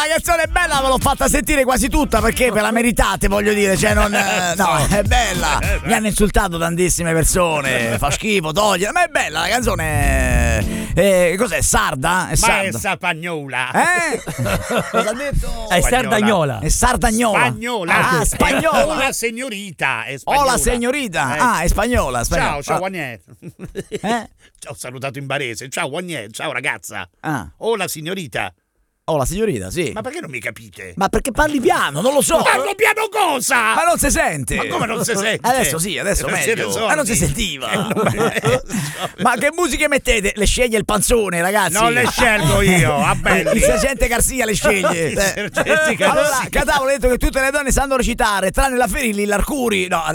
la canzone è bella, ve l'ho fatta sentire quasi tutta perché ve la meritate, voglio dire, cioè non no, è bella. Mi hanno insultato tantissime persone, fa schifo, toglie, ma è bella la canzone. Cos'è? Sarda? È sarda. Ma è spagnola. Cosa ha detto? È sardagnola. È sardagnola. Spagnola. Ah, spagnola. O la signorita è Oh, spagnola. la signorita. Ah, è spagnola. Ciao, Wagner. Ci ho salutato in barese. Ciao, Wagner. Ciao, ragazza. Ah. O la signorita. Oh, la signorita, sì. Ma perché non mi capite? Ma perché parli piano? Non lo so. Parlo piano cosa? Ma non si sente. Ma come non si sente? Adesso sì, adesso meglio. Ma non si sentiva. Ma che musiche mettete? Le sceglie il panzone, ragazzi. Non le scelgo io, va bene. Il sergente Garcia le sceglie. Allora, Catavolo ha detto che tutte le donne sanno recitare, tranne la Ferilli, l'Arcuri. No,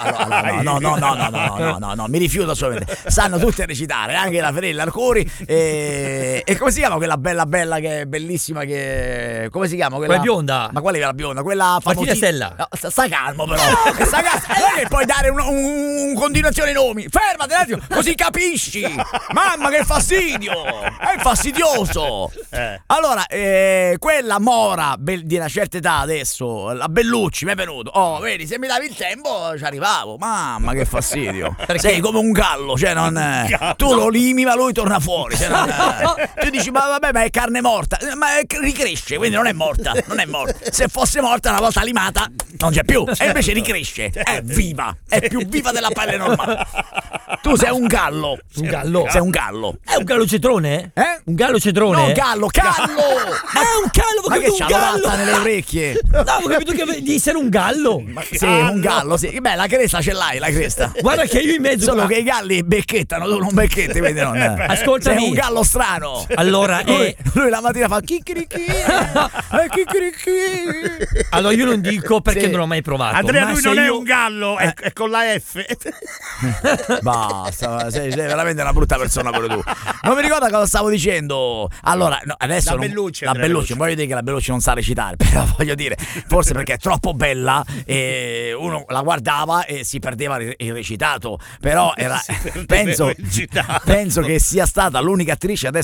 mi rifiuto assolutamente. Sanno tutte recitare, anche la Ferilli, l'Arcuri. E come si chiama quella bella che è bellissima? Che come si chiama quella bionda? Ma qual è la bionda? Quella Martina Stella. No, sta calmo però. Sta calmo. Non è che puoi dare un continuazione ai nomi. Fermati un attimo, così capisci. Mamma che fastidio. È fastidioso. Allora, quella Mora di una certa età adesso, la Bellucci mi è venuto. Oh, vedi, se mi davi il tempo ci arrivavo. Mamma che fastidio. Sei come un gallo, cioè non tu lo limi ma lui torna fuori, cioè tu dici ma vabbè, ma è carne morta. Ma ricresce, quindi non è morta. Se fosse morta una volta limata non c'è più, e invece ricresce, è viva, è più viva della pelle normale. Tu sei un gallo. Un gallo? Sei un gallo. È un gallo cetrone? Un gallo cetrone? No, callo. Ma è un gallo, ma che c'ha la latta nelle orecchie? No, ho capito che di essere un gallo. Sì, un gallo, sì. Beh, la cresta ce l'hai, la cresta. Guarda che io in mezzo. Solo che i galli becchettano, tu non becchetti, quindi non. Ascoltami. Sei un gallo strano. Allora, lui la mattina fa chicchirichi. Allora io non dico perché non l'ho mai provato. Andrea, lui non è un gallo, è con la F. Basta, sei veramente una brutta persona pure tu. Non mi ricordo cosa stavo dicendo. Allora, no, adesso la Bellucci, non voglio dire che la Bellucci non sa recitare, però voglio dire, forse perché è troppo bella e uno la guardava e si perdeva il recitato, però era penso che sia stata l'unica attrice adesso